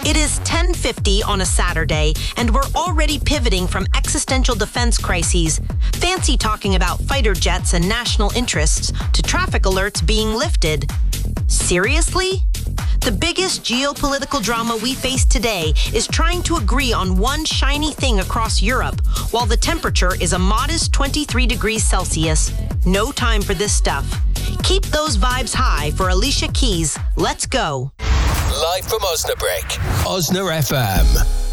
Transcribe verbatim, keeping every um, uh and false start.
It is ten fifty on a Saturday, and we're already pivoting from existential defense crises, fancy talking about fighter jets and national interests, to traffic alerts being lifted. Seriously? The biggest geopolitical drama we face today is trying to agree on one shiny thing across Europe, while the temperature is a modest twenty-three degrees Celsius. No time for this stuff. Keep those vibes high for Alicia Keys. Let's go. Live from Osnabrück, Osna F M.